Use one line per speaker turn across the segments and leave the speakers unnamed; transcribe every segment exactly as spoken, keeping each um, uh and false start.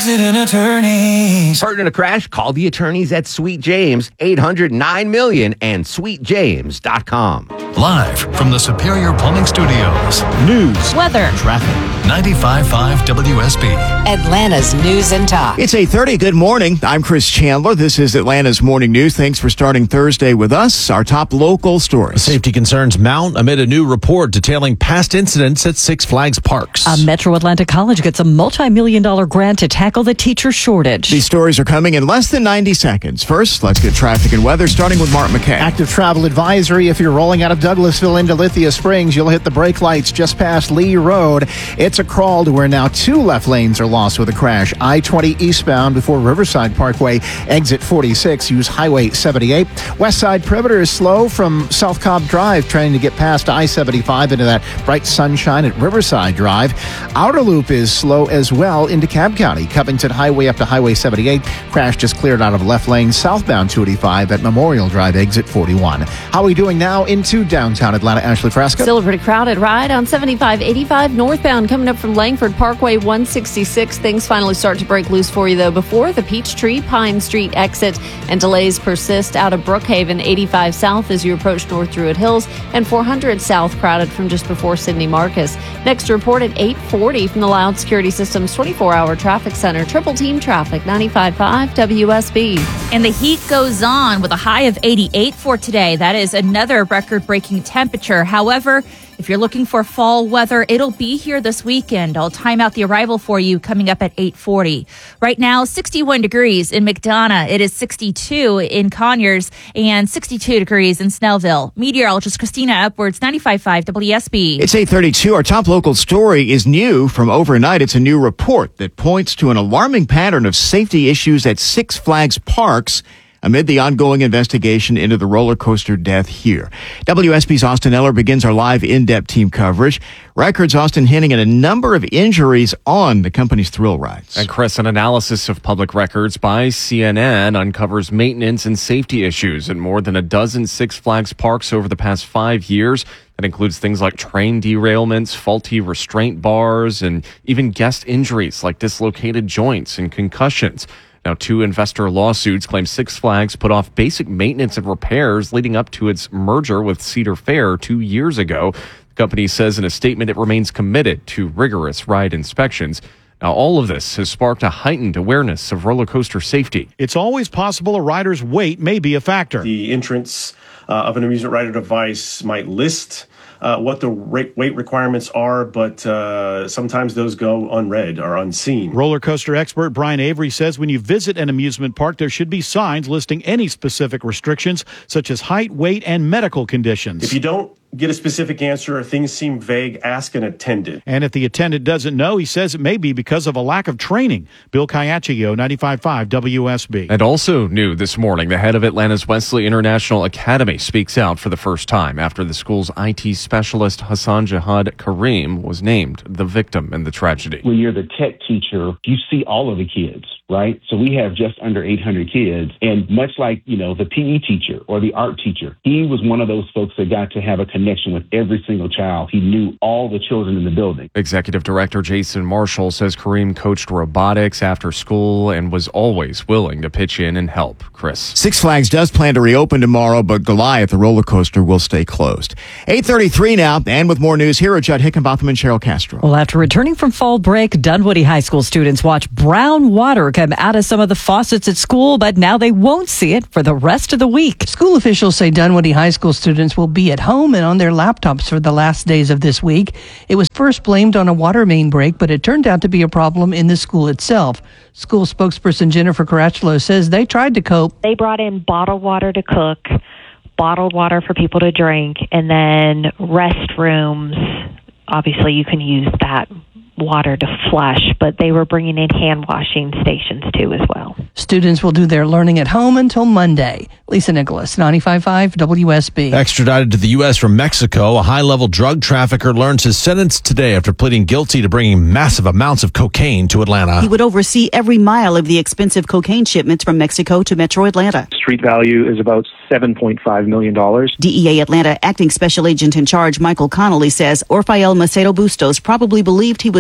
Accident attorneys.
Hurt in a crash? Call the attorneys at Sweet James, eight hundred nine million and sweet james dot com.
Live from the Superior Plumbing Studios. News,
weather,
traffic. ninety-five point five W S B.
Atlanta's News and Talk.
It's eight thirty. Good morning. I'm Chris Chandler. This is Atlanta's Morning News. Thanks for starting Thursday with us. Our top local stories.
Safety concerns mount amid a new report detailing past incidents at Six Flags parks.
A Metro Atlanta college gets a multi-million dollar grant to tackle the teacher shortage.
These stories are coming in less than ninety seconds. First, let's get traffic and weather, starting with Mark McKay.
Active travel advisory. If you're rolling out of Douglasville into Lithia Springs, you'll hit the brake lights just past Lee Road. It's a crawl to where now two left lanes are lost with a crash. I twenty eastbound before Riverside Parkway, exit forty-six. Use Highway seventy-eight. West Side Perimeter is slow from South Cobb Drive, trying to get past I seventy-five into that bright sunshine at Riverside Drive. Outer Loop is slow as well into Cobb County. Covington Highway up to Highway seventy-eight. Crash just cleared out of left lane southbound two eighty-five at Memorial Drive, exit forty-one. How are we doing now into downtown Atlanta? Ashley Frasca.
Still a pretty crowded ride on seventy-five eighty-five northbound coming up from Langford Parkway one sixty-six. Things finally start to break loose for you, though, before the Peachtree Pine Street exit, and delays persist out of Brookhaven eighty-five south as you approach North Druid Hills, and four hundred south crowded from just before Sidney Marcus. Next report at eight forty from the Loud Security Systems twenty-four hour traffic center. Triple team traffic, ninety-five point five W S B.
And the heat goes on with a high of eighty-eight for today. That is another record-breaking temperature. However, if you're looking for fall weather, it'll be here this weekend. I'll time out the arrival for you coming up at eight forty. Right now, sixty-one degrees in McDonough. It is sixty-two in Conyers and sixty-two degrees in Snellville. Meteorologist Christina Upwards, ninety-five point five W S B.
It's eight thirty-two. Our top local story is new from overnight. It's a new report that points to an alarming pattern of safety issues at Six Flags parks amid the ongoing investigation into the roller coaster death here. W S B's Austin Eller begins our live in-depth team coverage. Records, Austin, hinting at a number of injuries on the company's thrill rides.
And Chris, an analysis of public records by C N N uncovers maintenance and safety issues at more than a dozen Six Flags parks over the past five years. That includes things like train derailments, faulty restraint bars, and even guest injuries like dislocated joints and concussions. Now, two investor lawsuits claim Six Flags put off basic maintenance and repairs leading up to its merger with Cedar Fair two years ago. The company says in a statement it remains committed to rigorous ride inspections. Now, all of this has sparked a heightened awareness of roller coaster safety.
It's always possible a rider's weight may be a factor.
The entrance uh, of an amusement rider device might list Uh, what the rate, weight requirements are, but uh, sometimes those go unread or unseen.
Roller coaster expert Brian Avery says when you visit an amusement park, there should be signs listing any specific restrictions, such as height, weight, and medical conditions.
If you don't get a specific answer or things seem vague, ask an attendant.
And if the attendant doesn't know, he says it may be because of a lack of training. Bill Caiaccio, ninety-five point five W S B.
And also new this morning, the head of Atlanta's Wesley International Academy speaks out for the first time after the school's I T specialist Hassan Jihad Kareem was named the victim in the tragedy.
When you're the tech teacher, you see all of the kids, right? So we have just under eight hundred kids. And much like, you know, the P E teacher or the art teacher, he was one of those folks that got to have a connection with every single child. He knew all the children in the building.
Executive Director Jason Marshall says Kareem coached robotics after school and was always willing to pitch in and help. Chris.
Six Flags does plan to reopen tomorrow, but Goliath, the roller coaster, will stay closed. eight thirty-three now, and with more news, here are Judd Hickenbotham and Cheryl Castro.
Well, after returning from fall break, Dunwoody High School students watch brown water come out of some of the faucets at school, but now they won't see it for the rest of the week.
School officials say Dunwoody High School students will be at home and on their laptops for the last days of this week. It was first blamed on a water main break, but it turned out to be a problem in the school itself. School spokesperson Jennifer Caracciolo says they tried to cope.
They brought in bottled water to cook, bottled water for people to drink, and then restrooms. Obviously, you can use that water to flush, but they were bringing in hand washing stations too as well.
Students will do their learning at home until Monday. Lisa Nicholas, ninety-five point five W S B.
Extradited to the U S from Mexico, a high-level drug trafficker learns his sentence today after pleading guilty to bringing massive amounts of cocaine to Atlanta.
He would oversee every mile of the expensive cocaine shipments from Mexico to Metro Atlanta.
Street value is about seven point five million dollars.
D E A Atlanta acting special agent in charge Michael Connolly says Orfael Macedo Bustos probably believed he was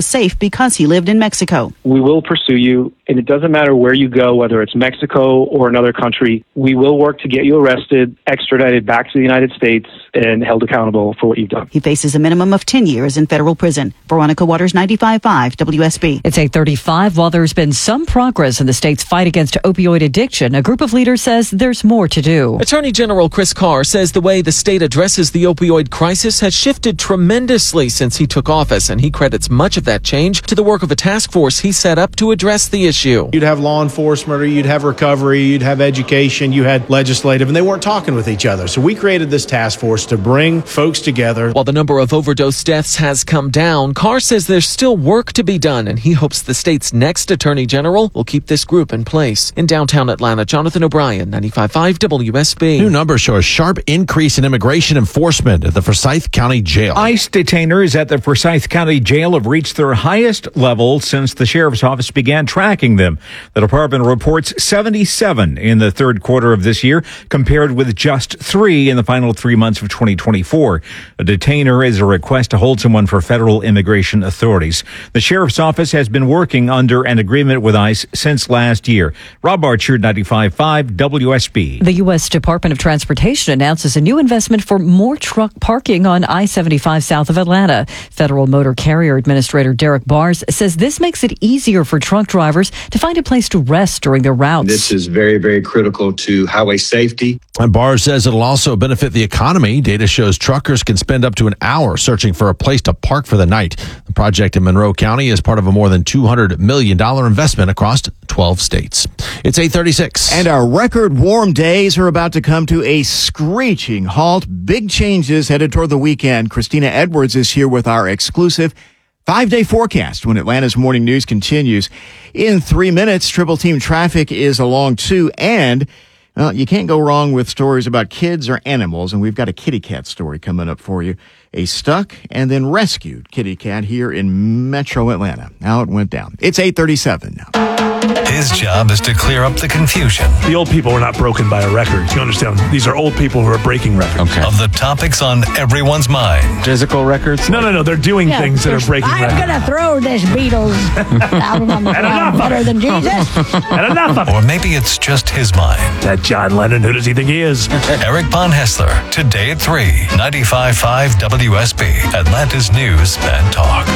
safe because he lived in Mexico.
We will pursue you, and it doesn't matter where you go, whether it's Mexico or another country. We will work to get you arrested, extradited back to the United States, and held accountable for what you've done.
He faces a minimum of ten years in federal prison. Veronica Waters, ninety-five point five W S B.
It's eight thirty-five. While there's been some progress in the state's fight against opioid addiction, a group of leaders says there's more to do.
Attorney General Chris Carr says the way the state addresses the opioid crisis has shifted tremendously since he took office, and he credits much of that change to the work of a task force he set up to address the issue.
You'd have law enforcement, or you'd have recovery, you'd have education, you had legislative, and they weren't talking with each other. So we created this task force to bring folks together.
While the number of overdose deaths has come down, Carr says there's still work to be done, and he hopes the state's next attorney general will keep this group in place. In downtown Atlanta, Jonathan O'Brien, ninety-five point five W S B.
New numbers show a sharp increase in immigration enforcement at the Forsyth County Jail.
ICE detainers at the Forsyth County Jail have reached their highest level since the sheriff's office began tracking them. The department reports seventy-seven in the third quarter of this year, compared with just three in the final three months of twenty twenty-four. A detainer is a request to hold someone for federal immigration authorities. The sheriff's office has been working under an agreement with ICE since last year. Rob Archer, ninety-five point five W S B.
The U S Department of Transportation announces a new investment for more truck parking on I seventy-five south of Atlanta. Federal Motor Carrier Administrator Derek Bars says this makes it easier for truck drivers to find a place to rest during their routes.
This is very, very critical to highway safety.
And Barr says it'll also benefit the economy. Data shows truckers can spend up to an hour searching for a place to park for the night. The project in Monroe County is part of a more than two hundred million dollars investment across twelve states. It's eight thirty-six.
And our record warm days are about to come to a screeching halt. Big changes headed toward the weekend. Christina Edwards is here with our exclusive five-day forecast when Atlanta's Morning News continues. In three minutes, Triple Team Traffic is along too, and well, you can't go wrong with stories about kids or animals, and we've got a kitty cat story coming up for you. A stuck and then rescued kitty cat here in Metro Atlanta. How it went down. It's eight thirty-seven now.
His job is to clear up the confusion.
The old people were not broken by a record. You understand? These are old people who are breaking records.
Okay. Of the topics on everyone's mind.
Physical records?
No, no, no. They're doing
Yeah,
things that are breaking
I'm
records.
going to throw this Beatles album on the
And
ground
enough of
better
it.
than Jesus.
And enough of it.
Or maybe it's just his mind.
That John Lennon, who does he think he is?
Eric Von Hessler, today at three, ninety-five point five W S B, Atlanta's News and Talk.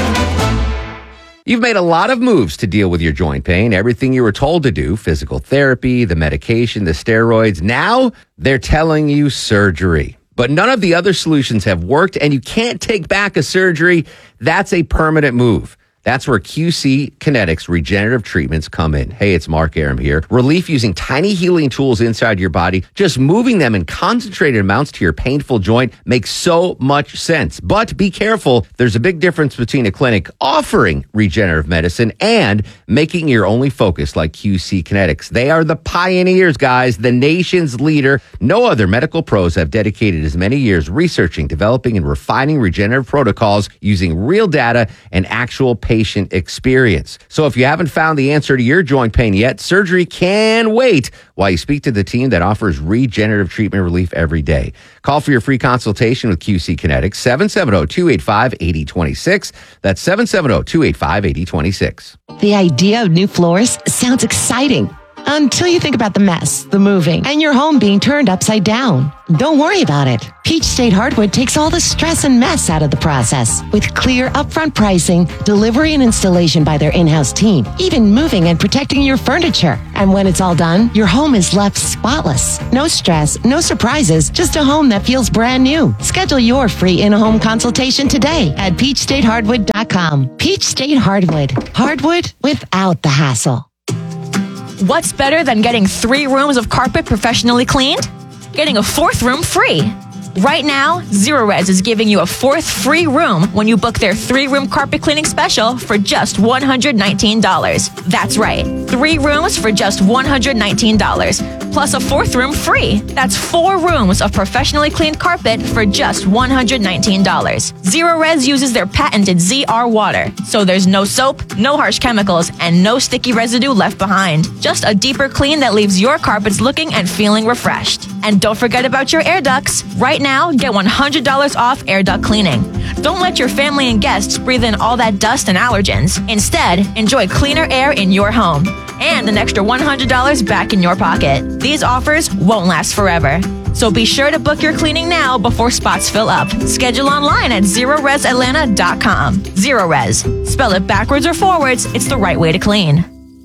You've made a lot of moves to deal with your joint pain. Everything you were told to do, physical therapy, the medication, the steroids. Now they're telling you surgery. But none of the other solutions have worked, and you can't take back a surgery. That's a permanent move. That's where Q C Kinetics regenerative treatments come in. Hey, it's Mark Aram here. Relief using tiny healing tools inside your body. Just moving them in concentrated amounts to your painful joint makes so much sense. But be careful. There's a big difference between a clinic offering regenerative medicine and making your only focus like Q C Kinetics. They are the pioneers, guys, the nation's leader. No other medical pros have dedicated as many years researching, developing, and refining regenerative protocols using real data and actual patient patient experience. So if you haven't found the answer to your joint pain yet, surgery can wait while you speak to the team that offers regenerative treatment relief every day. Call for your free consultation with Q C Kinetics, seven seven zero, two eight five, eight zero two six. That's seven seven zero, two eight five, eight zero two six.
The idea of new floors sounds exciting until you think about the mess, the moving, and your home being turned upside down. Don't worry about it. Peach State Hardwood takes all the stress and mess out of the process with clear upfront pricing, delivery and installation by their in-house team, even moving and protecting your furniture. And when it's all done, your home is left spotless. No stress, no surprises, just a home that feels brand new. Schedule your free in-home consultation today at peach state hardwood dot com. Peach State Hardwood. Hardwood without the hassle.
What's better than getting three rooms of carpet professionally cleaned? Getting a fourth room free. Right now, Zero Res is giving you a fourth free room when you book their three-room carpet cleaning special for just one hundred nineteen dollars. That's right, three rooms for just one hundred nineteen dollars.
plus a fourth room free. That's four rooms of professionally cleaned carpet for just one hundred nineteen dollars. Zero Res uses their patented Z R water, so there's no soap, no harsh chemicals, and no sticky residue left behind. Just a deeper clean that leaves your carpets looking and feeling refreshed. And don't forget about your air ducts. Right now, get one hundred dollars off air duct cleaning. Don't let your family and guests breathe in all that dust and allergens. Instead, enjoy cleaner air in your home and an extra one hundred dollars back in your pocket. These offers won't last forever. So be sure to book your cleaning now before spots fill up. Schedule online at zero res atlanta dot com. Zero Res. Spell it backwards or forwards. It's the right way to clean.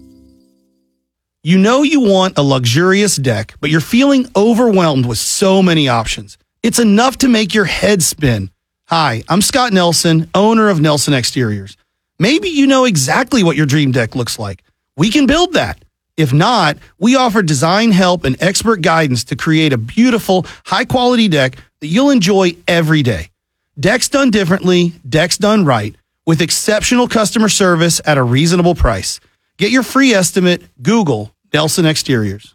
You know you want a luxurious deck, but you're feeling overwhelmed with so many options. It's enough to make your head spin. Hi, I'm Scott Nelson, owner of Nelson Exteriors. Maybe you know exactly what your dream deck looks like. We can build that. If not, we offer design help and expert guidance to create a beautiful, high-quality deck that you'll enjoy every day. Decks done differently, decks done right, with exceptional customer service at a reasonable price. Get your free estimate. Google Nelson Exteriors.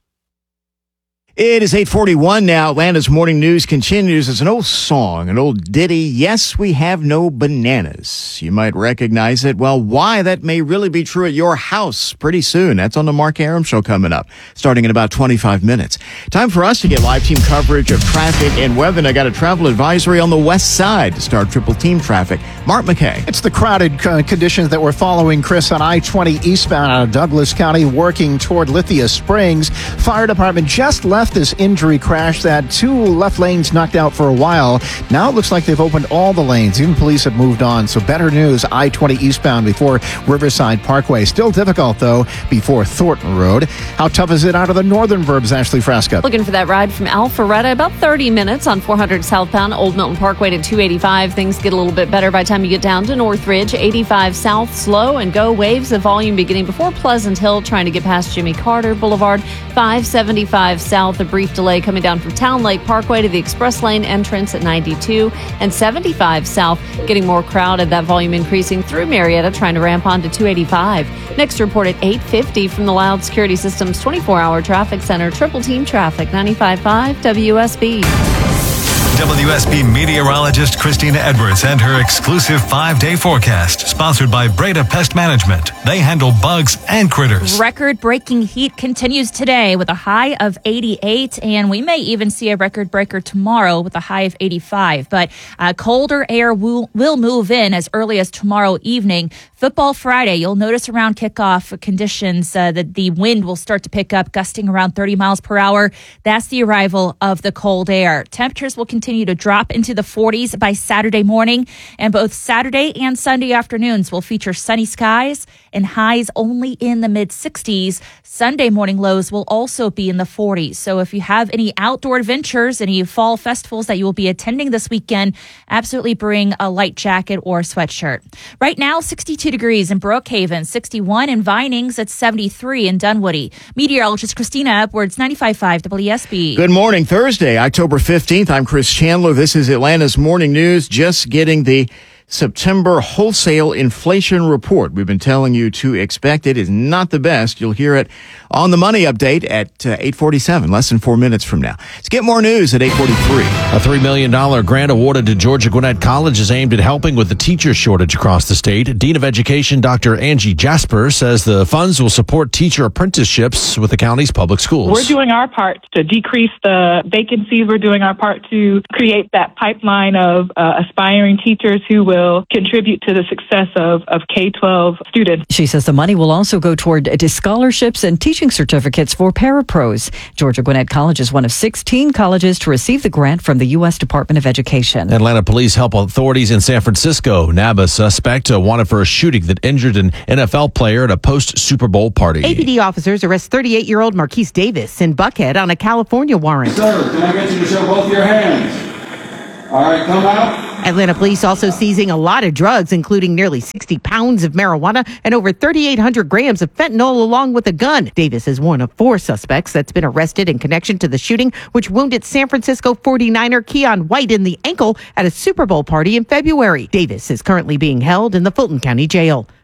It is eight forty-one now. Atlanta's morning news continues. It's an old song, an old ditty. Yes, we have no bananas. You might recognize it. Well, why that may really be true at your house pretty soon. That's on the Mark Aram Show coming up, starting in about twenty-five minutes. Time for us to get live team coverage of traffic and weather. And I got a travel advisory on the west side to start triple team traffic. Mark McKay.
It's the crowded uh, conditions that we're following, Chris, on I twenty eastbound out of Douglas County, working toward Lithia Springs. Fire department just left this injury crash that two left lanes knocked out for a while. Now it looks like they've opened all the lanes. Even police have moved on. So better news, I twenty eastbound before Riverside Parkway. Still difficult, though, before Thornton Road. How tough is it out of the northern burbs, Ashley Frasca?
Looking for that ride from Alpharetta, about thirty minutes on four hundred southbound, Old Milton Parkway to two eighty-five. Things get a little bit better by the time you get down to Northridge. eighty-five south, slow and go. Waves of volume beginning before Pleasant Hill, trying to get past Jimmy Carter Boulevard. five seventy-five south, a brief delay coming down from Town Lake Parkway to the Express Lane entrance at ninety-two. And seventy-five south, getting more crowded. That volume increasing through Marietta, trying to ramp on to two eighty-five. Next report at eight fifty from the Loud Security Systems twenty-four hour traffic center. Triple team traffic, ninety-five point five W S B.
W S B meteorologist Christina Edwards and her exclusive five-day forecast, sponsored by Breda Pest Management. They handle bugs and critters.
Record-breaking heat continues today with a high of eighty-eight, and we may even see a record breaker tomorrow with a high of eighty-five. But uh, colder air will, will move in as early as tomorrow evening. Football Friday, you'll notice around kickoff conditions uh, that the wind will start to pick up, gusting around thirty miles per hour. That's the arrival of the cold air. Temperatures will continue to drop into the forties by Saturday morning, and both Saturday and Sunday afternoons will feature sunny skies and highs only in the mid sixties. Sunday morning lows will also be in the forties. So if you have any outdoor adventures, any fall festivals that you will be attending this weekend, absolutely bring a light jacket or sweatshirt. Right now, sixty-two degrees in Brookhaven, sixty-one in Vinings, at seventy-three in Dunwoody. Meteorologist Christina Edwards, ninety-five point five W S B.
Good morning. Thursday, October fifteenth. I'm Chris Chandler. This is Atlanta's Morning News. Just getting the September wholesale inflation report. We've been telling you to expect it. Is not the best. You'll hear it on the Money Update at uh, eight forty-seven, less than four minutes from now. Let's get more news at eight forty-three.
A three million dollars grant awarded to Georgia Gwinnett College is aimed at helping with the teacher shortage across the state. Dean of Education Doctor Angie Jasper says the funds will support teacher apprenticeships with the county's public schools.
We're doing our part to decrease the vacancies. We're doing our part to create that pipeline of uh, aspiring teachers who will contribute to the success of, of K twelve students.
She says the money will also go toward scholarships and teaching certificates for parapros. Georgia Gwinnett College is one of sixteen colleges to receive the grant from the U S Department of Education.
Atlanta police help authorities in San Francisco nab a suspect wanted for a shooting that injured an N F L player at a post-Super Bowl party.
A P D officers arrest thirty-eight-year-old Marquise Davis in Buckhead on a California warrant.
Sir, can I get you to show both your hands? All right, come out.
Atlanta police also seizing a lot of drugs, including nearly sixty pounds of marijuana and over thirty-eight hundred grams of fentanyl, along with a gun. Davis is one of four suspects that's been arrested in connection to the shooting, which wounded San Francisco forty-niner Keon White in the ankle at a Super Bowl party in February. Davis is currently being held in the Fulton County Jail.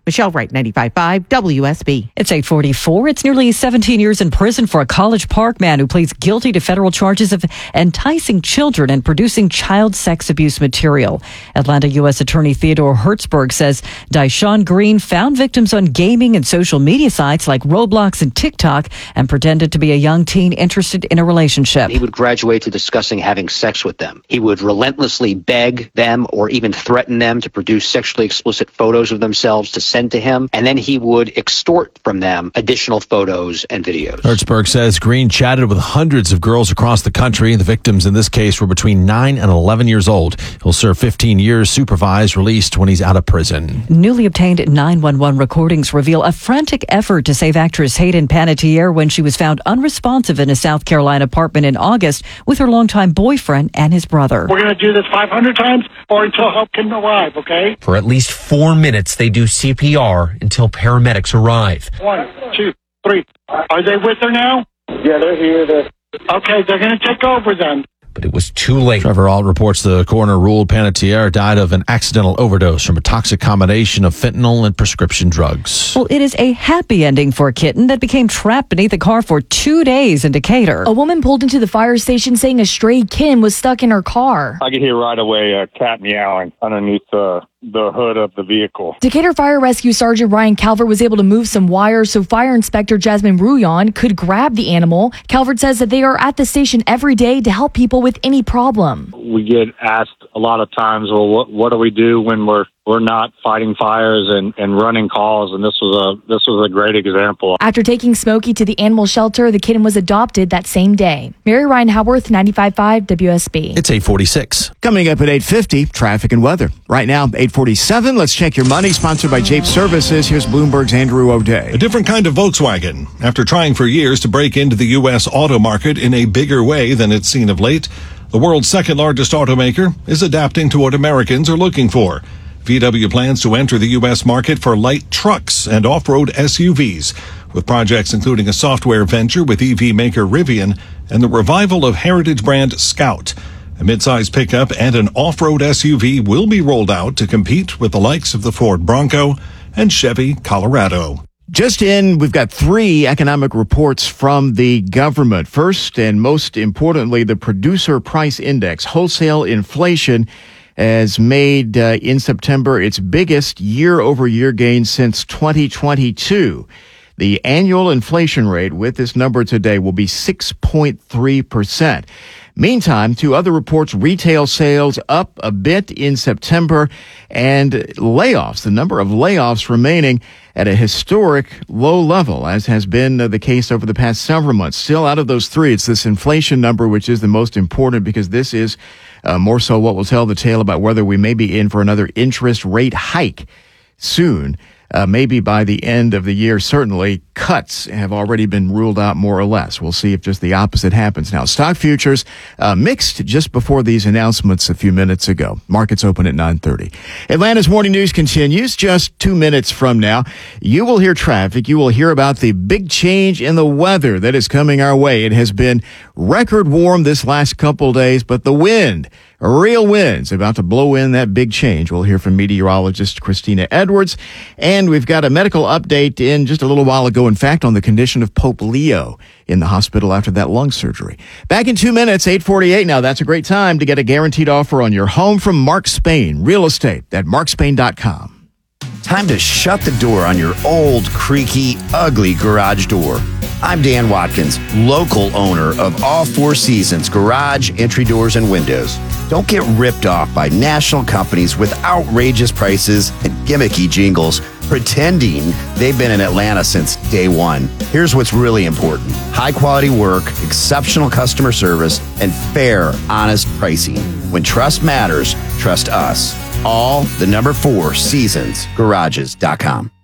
Michelle Wright, ninety-five point five W S B.
It's eight forty-four. It's nearly seventeen years in prison for a College Park man who pleads guilty to federal charges of enticing children and producing child sex abuse material. Atlanta U S Attorney Theodore Hertzberg says Dyshawn Green found victims on gaming and social media sites like Roblox and TikTok and pretended to be a young teen interested in a relationship.
He would graduate to discussing having sex with them. He would relentlessly beg them or even threaten them to produce sexually explicit photos of themselves to send to him, and then he would extort from them additional photos and videos.
Hertzberg says Green chatted with hundreds of girls across the country. The victims in this case were between nine and eleven years old. He'll serve fifteen years supervised, released when he's out of prison.
Newly obtained nine one one recordings reveal a frantic effort to save actress Hayden Panettiere when she was found unresponsive in a South Carolina apartment in August with her longtime boyfriend and his brother.
We're going to do this five hundred times or until help can arrive, okay?
For at least four minutes, they do C P R until paramedics arrive.
One, two, three. Are they with her now? Yeah, they're here. They're... Okay, they're going to take over then.
But it was too late.
Trevor Alt reports the coroner ruled Panettiere died of an accidental overdose from a toxic combination of fentanyl and prescription drugs.
Well, it is a happy ending for a kitten that became trapped beneath a car for two days in Decatur.
A woman pulled into the fire station saying a stray kitten was stuck in her car.
I could hear right away a cat meowing underneath the the hood of the vehicle.
Decatur Fire Rescue Sergeant Ryan Calvert was able to move some wires so Fire Inspector Jasmine Rouillon could grab the animal. Calvert says that they are at the station every day to help people with any problem.
We get asked a lot of times, well, what, what do we do when we're we're not fighting fires and, and running calls? And this was a this was a great example.
After taking Smokey to the animal shelter, the kitten was adopted that same day. Mary Ryan Howarth, ninety-five point five W S B.
It's eight forty-six.
Coming up at eight fifty, traffic and weather. Right now, eight forty-seven. Let's check your money. Sponsored by Jape Services. Here's Bloomberg's Andrew O'Day.
A different kind of Volkswagen. After trying for years to break into the U S auto market in a bigger way than it's seen of late, the world's second largest automaker is adapting to what Americans are looking for. V W plans to enter the U S market for light trucks and off-road S U Vs, with projects including a software venture with E V maker Rivian and the revival of heritage brand Scout. A midsize pickup and an off-road S U V will be rolled out to compete with the likes of the Ford Bronco and Chevy Colorado.
Just in, we've got three economic reports from the government. First, and most importantly, the Producer Price Index. Wholesale inflation has made uh, in September its biggest year-over-year gain since twenty twenty-two. The annual inflation rate with this number today will be six point three percent. Meantime, two other reports, retail sales up a bit in September, and layoffs, the number of layoffs remaining at a historic low level, as has been the case over the past several months. Still, out of those three, it's this inflation number which is the most important, because this is uh, more so what will tell the tale about whether we may be in for another interest rate hike soon. Uh, maybe by the end of the year, certainly cuts have already been ruled out more or less. We'll see if just the opposite happens. Now, stock futures uh, mixed just before these announcements a few minutes ago. Markets open at nine thirty. Atlanta's Morning News continues just two minutes from now. You will hear traffic. You will hear about the big change in the weather that is coming our way. It has been record warm this last couple days, but the wind, real winds about to blow in that big change. We'll hear from meteorologist Christina Edwards. And we've got a medical update in just a little while ago, in fact, on the condition of Pope Leo in the hospital after that lung surgery. Back in two minutes, eight forty-eight. Now, that's a great time to get a guaranteed offer on your home from Mark Spain Real Estate at mark spain dot com.
Time to shut the door on your old, creaky, ugly garage door. I'm Dan Watkins, local owner of All Four Seasons Garage, Entry Doors, and Windows. Don't get ripped off by national companies with outrageous prices and gimmicky jingles pretending they've been in Atlanta since day one. Here's what's really important: high quality work, exceptional customer service, and fair, honest pricing. When trust matters, trust us. All the number four seasons garages dot com.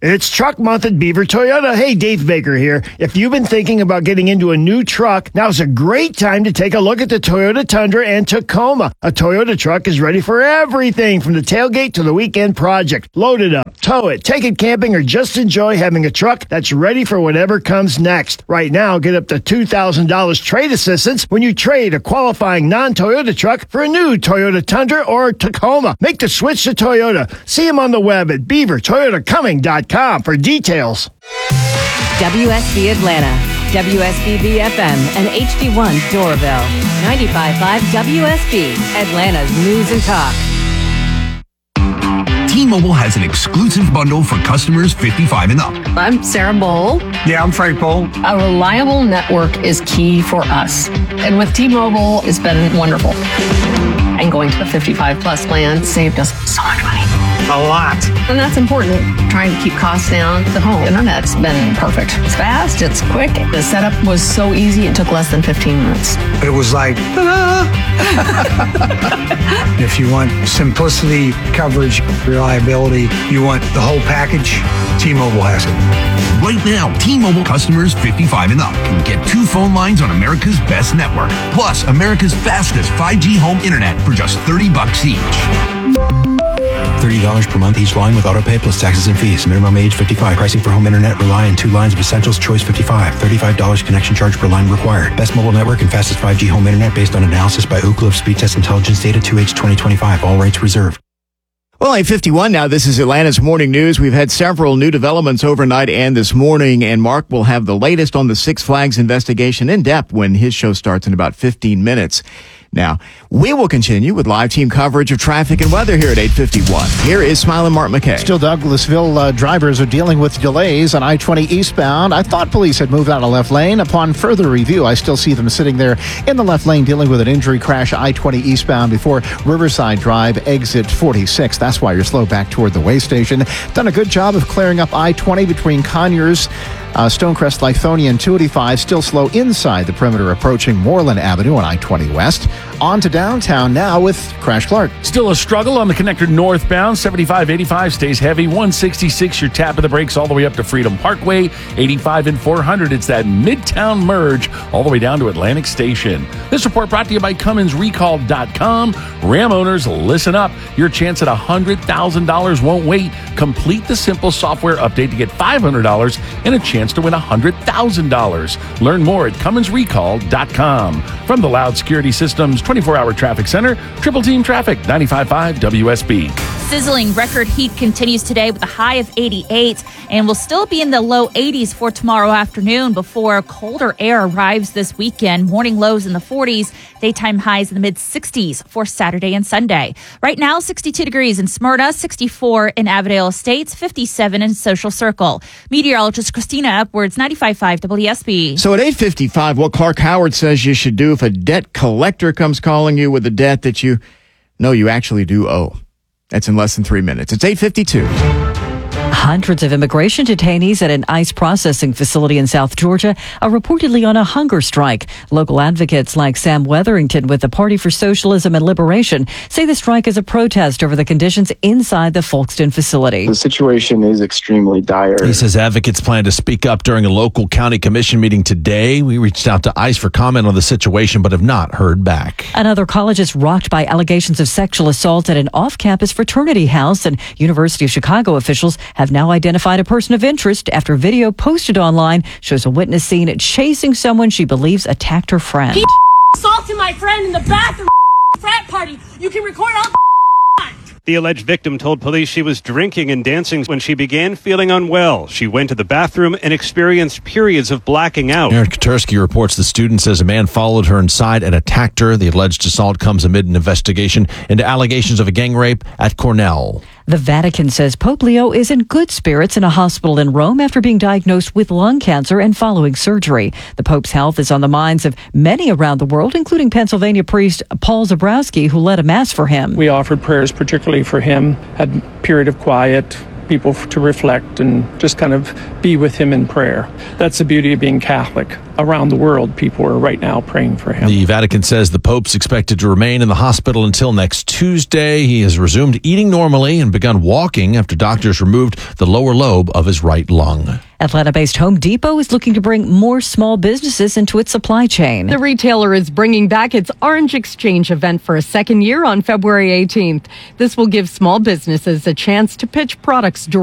It's Truck Month at Beaver Toyota. Hey, Dave Baker here. If you've been thinking about getting into a new truck, now's a great time to take a look at the Toyota Tundra and Tacoma. A Toyota truck is ready for everything from the tailgate to the weekend project. Load it up, tow it, take it camping, or just enjoy having a truck that's ready for whatever comes next. Right now, get up to two thousand dollars trade assistance when you trade a qualifying non-Toyota truck for a new Toyota Tundra or Tacoma. Make the switch to Toyota. See them on the web at beaver toyota coming dot com for details.
W S B Atlanta, W S B B F M, and H D one Doraville. ninety-five point five W S B, Atlanta's news and talk.
T-Mobile has an exclusive bundle for customers fifty-five and up.
I'm Sarah Bowl.
Yeah, I'm Frank Bowl.
A reliable network is key for us. And with T-Mobile, it's been wonderful. And going to the fifty-five plus plan saved us so much money.
A lot.
And that's important. Trying to keep costs down. The home internet's been perfect. It's fast, it's quick. The setup was so easy, it took less than fifteen minutes.
It was like, ta-da! If you want simplicity, coverage, reliability, you want the whole package, T-Mobile has it. Right now, T-Mobile customers fifty-five and up can get two phone lines on America's best network, plus America's fastest five G home internet for just thirty bucks each. thirty dollars per month each line with autopay plus taxes and fees. Minimum age fifty-five. Pricing for home internet rely on two lines of Essentials Choice fifty-five. thirty-five dollars connection charge per line required. Best mobile network and fastest five G home internet based on analysis by Ookla of Speed Test Intelligence data two H twenty twenty-five. All rates reserved.
Well, eight fifty-one now. This is Atlanta's Morning News. We've had several new developments overnight and this morning, and Mark will have the latest on the Six Flags investigation in depth when his show starts in about fifteen minutes. Now, we will continue with live team coverage of traffic and weather here at eight fifty-one. Here is Smiling Mark McKay.
Still, Douglasville uh, drivers are dealing with delays on I twenty eastbound. I thought police had moved out of left lane. Upon further review, I still see them sitting there in the left lane dealing with an injury crash I twenty eastbound before Riverside Drive, exit forty-six. That's why you're slow back toward the way station. Done a good job of clearing up I twenty between Conyers, Uh, Stonecrest, Lithonia, and two eighty-five still slow inside the perimeter approaching Moreland Avenue on I twenty West. On to downtown now with Crash Clark.
Still a struggle on the connector northbound. seventy-five eighty-five stays heavy. one sixty-six, your tap of the brakes all the way up to Freedom Parkway. eighty-five and four hundred, it's that Midtown merge all the way down to Atlantic Station. This report brought to you by Cummins Recall dot com. Ram owners, listen up. Your chance at one hundred thousand dollars won't wait. Complete the simple software update to get five hundred dollars and a chance to win one hundred thousand dollars. Learn more at Cummins Recall dot com. From the Loud Security Systems twenty-four hour Traffic Center, Triple Team Traffic, ninety-five point five W S B.
Sizzling record heat continues today with a high of eighty-eight, and will still be in the low eighties for tomorrow afternoon before colder air arrives this weekend. Morning lows in the forties, daytime highs in the mid sixties for Saturday and Sunday. Right now, sixty-two degrees in Smyrna, sixty-four in Avondale Estates, fifty-seven in Social Circle. Meteorologist Christina Upwards, ninety-five point five W S B.
So at eight fifty-five, what Clark Howard says you should do if a debt collector comes calling you with a debt that you know you actually do owe. That's in less than three minutes. It's eight fifty-two.
Hundreds of immigration detainees at an ICE processing facility in South Georgia are reportedly on a hunger strike. Local advocates like Sam Wetherington with the Party for Socialism and Liberation say the strike is a protest over the conditions inside the Folkston facility.
The situation is extremely dire.
He says advocates plan to speak up during a local county commission meeting today. We reached out to ICE for comment on the situation, but have not heard back.
Another college is rocked by allegations of sexual assault at an off-campus fraternity house, and University of Chicago officials have now identified a person of interest after video posted online shows a witness seen chasing someone she believes attacked her friend.
He assaulted my friend in the bathroom frat party. You can record all time.
The alleged victim told police she was drinking and dancing when she began feeling unwell. She went to the bathroom and experienced periods of blacking out.
Aaron Katursky reports the student says a man followed her inside and attacked her. The alleged assault comes amid an investigation into allegations of a gang rape at Cornell.
The Vatican says Pope Leo is in good spirits in a hospital in Rome after being diagnosed with lung cancer and following surgery. The Pope's health is on the minds of many around the world, including Pennsylvania priest Paul Zabrowski, who led a mass for him.
We offered prayers particularly for him, had a period of quiet
people to reflect and just kind of be with him in prayer. That's the beauty of being Catholic. Around the world, people are right now praying for him.
The Vatican says the Pope's expected to remain in the hospital until next Tuesday. He has resumed eating normally and begun walking after doctors removed the lower lobe of his right lung.
Atlanta-based Home Depot is looking to bring more small businesses into its supply chain.
The retailer is bringing back its Orange Exchange event for a second year on February eighteenth. This will give small businesses a chance to pitch products directly